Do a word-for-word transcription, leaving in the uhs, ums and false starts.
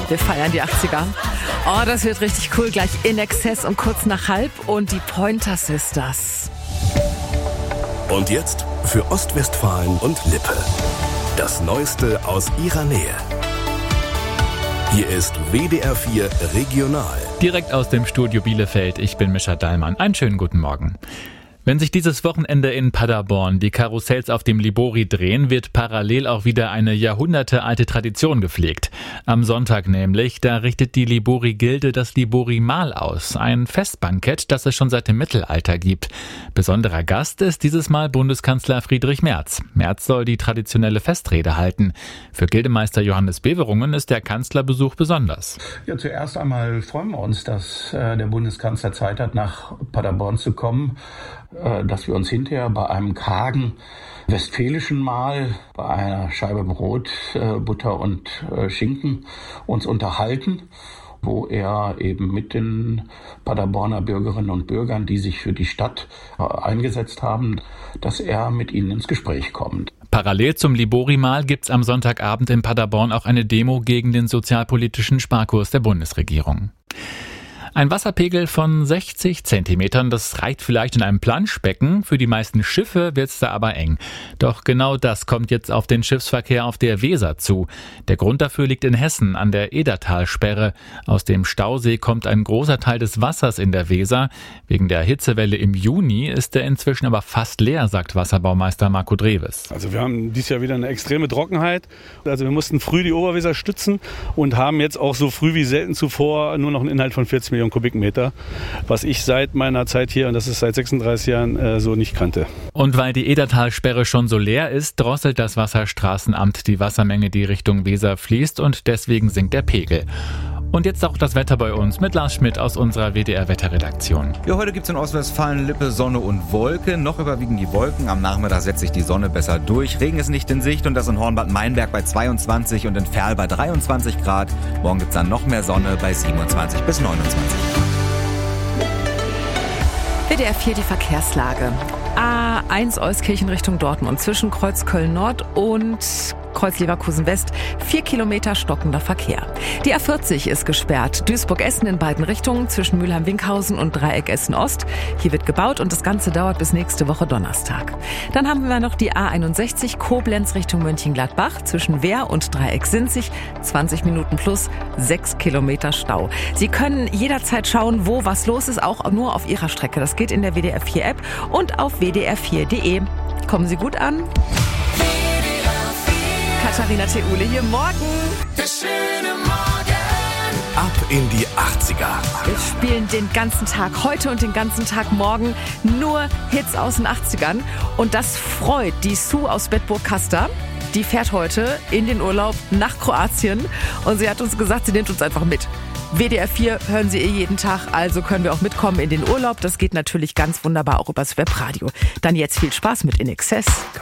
Wir feiern die achtziger. Oh, das wird richtig cool. Gleich In Excess um kurz nach halb und die Pointer Sisters. Und jetzt für Ostwestfalen und Lippe. Das Neueste aus ihrer Nähe. Hier ist W D R vier Regional. Direkt aus dem Studio Bielefeld. Ich bin Mischa Dallmann. Einen schönen guten Morgen. Wenn sich dieses Wochenende in Paderborn die Karussells auf dem Libori drehen, wird parallel auch wieder eine jahrhundertealte Tradition gepflegt. Am Sonntag nämlich, da richtet die Libori-Gilde das Libori-Mahl aus. Ein Festbankett, das es schon seit dem Mittelalter gibt. Besonderer Gast ist dieses Mal Bundeskanzler Friedrich Merz. Merz soll die traditionelle Festrede halten. Für Gildemeister Johannes Beverungen ist der Kanzlerbesuch besonders. Ja, zuerst einmal freuen wir uns, dass äh, der Bundeskanzler Zeit hat, nach Paderborn zu kommen. Dass wir uns hinterher bei einem kargen westfälischen Mahl, bei einer Scheibe Brot, Butter und Schinken uns unterhalten, wo er eben mit den Paderborner Bürgerinnen und Bürgern, die sich für die Stadt eingesetzt haben, dass er mit ihnen ins Gespräch kommt. Parallel zum Libori-Mahl gibt's am Sonntagabend in Paderborn auch eine Demo gegen den sozialpolitischen Sparkurs der Bundesregierung. Ein Wasserpegel von sechzig Zentimetern, das reicht vielleicht in einem Planschbecken. Für die meisten Schiffe wird's da aber eng. Doch genau das kommt jetzt auf den Schiffsverkehr auf der Weser zu. Der Grund dafür liegt in Hessen an der Edertalsperre. Aus dem Stausee kommt ein großer Teil des Wassers in der Weser. Wegen der Hitzewelle im Juni ist der inzwischen aber fast leer, sagt Wasserbaumeister Marco Dreves. Also wir haben dieses Jahr wieder eine extreme Trockenheit. Also wir mussten früh die Oberweser stützen und haben jetzt auch so früh wie selten zuvor nur noch einen Inhalt von vierzig Millionen Kubikmeter, was ich seit meiner Zeit hier, und das ist seit sechsunddreißig Jahren, äh, so nicht kannte. Und weil die Edertalsperre schon so leer ist, drosselt das Wasserstraßenamt die Wassermenge, die Richtung Weser fließt, und deswegen sinkt der Pegel. Und jetzt auch das Wetter bei uns mit Lars Schmidt aus unserer W D R-Wetterredaktion. Ja, heute gibt es in Ostwestfalen-Lippe Sonne und Wolken. Noch überwiegen die Wolken. Am Nachmittag setzt sich die Sonne besser durch. Regen ist nicht in Sicht und das in Hornbad-Meinberg bei zweiundzwanzig und in Ferl bei dreiundzwanzig Grad. Morgen gibt es dann noch mehr Sonne bei siebenundzwanzig bis neunundzwanzig. W D R vier die Verkehrslage. A eins Euskirchen Richtung Dortmund zwischen Kreuz Köln-Nord und Kreuz Leverkusen West. Vier Kilometer stockender Verkehr. Die A vierzig ist gesperrt. Duisburg-Essen in beiden Richtungen zwischen Mülheim-Winkhausen und Dreieck Essen-Ost. Hier wird gebaut und das Ganze dauert bis nächste Woche Donnerstag. Dann haben wir noch die A einundsechzig Koblenz Richtung Mönchengladbach zwischen Wehr und Dreieck Sinzig. zwanzig Minuten plus sechs Kilometer Stau. Sie können jederzeit schauen, wo was los ist, auch nur auf Ihrer Strecke. Das geht in der W D R vier App und auf w d r vier punkt d e. Kommen Sie gut an. Katharina Theule hier, morgen. Der schöne Morgen. Ab in die achtziger. Wir spielen den ganzen Tag, heute und den ganzen Tag morgen, nur Hits aus den achtzigern. Und das freut die Sue aus Bedburg-Kaster. Die fährt heute in den Urlaub nach Kroatien. Und sie hat uns gesagt, sie nimmt uns einfach mit. W D R vier hören Sie eh jeden Tag, also können wir auch mitkommen in den Urlaub. Das geht natürlich ganz wunderbar auch übers Webradio. Dann jetzt viel Spaß mit In Excess.